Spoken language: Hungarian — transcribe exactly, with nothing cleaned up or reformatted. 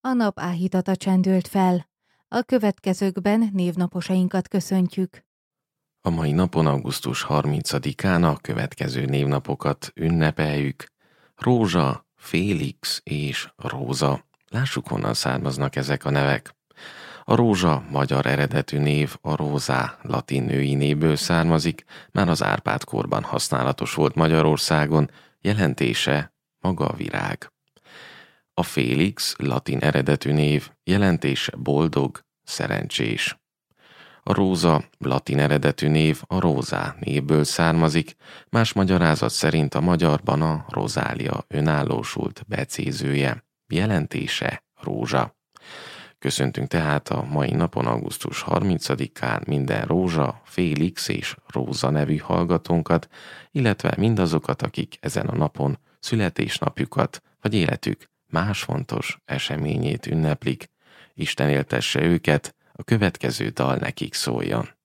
A nap áhítata csendült fel. A következőkben névnaposainkat köszöntjük. A mai napon, augusztus harmincadikán a következő névnapokat ünnepeljük. Rózsa, Félix és Róza. Lássuk, honnan származnak ezek a nevek. A rózsa magyar eredetű név a rózá latin női névből származik, már az Árpád-korban használatos volt Magyarországon, jelentése maga a virág. A Félix latin eredetű név, jelentése boldog, szerencsés. A róza latin eredetű név a rózá névből származik, más magyarázat szerint a magyarban a rozália önállósult becézője, jelentése rózsa. Köszöntünk tehát a mai napon, augusztus harmincadikán minden Rózsa, Félix és Róza nevű hallgatónkat, illetve mindazokat, akik ezen a napon születésnapjukat vagy életük más fontos eseményét ünneplik. Isten éltesse őket, a következő dal nekik szóljon.